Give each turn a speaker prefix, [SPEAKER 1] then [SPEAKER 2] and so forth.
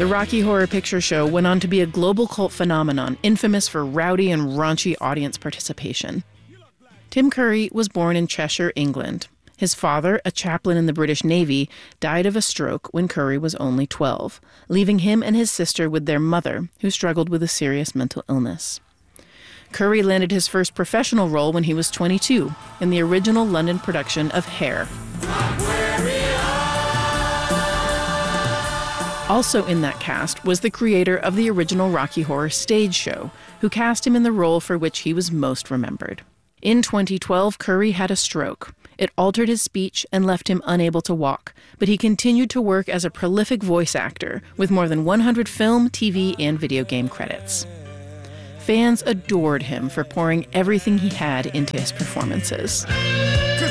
[SPEAKER 1] The Rocky Horror Picture Show went on to be a global cult phenomenon, infamous for rowdy and raunchy audience participation. Tim Curry was born in Cheshire, England. His father, a chaplain in the British Navy, died of a stroke when Curry was only 12, leaving him and his sister with their mother, who struggled with a serious mental illness. Curry landed his first professional role when he was 22 in the original London production of Hair. Also in that cast was the creator of the original Rocky Horror stage show, who cast him in the role for which he was most remembered. In 2012, Curry had a stroke. It altered his speech and left him unable to walk, but he continued to work as a prolific voice actor with more than 100 film, TV, and video game credits. Fans adored him for pouring everything he had into his performances.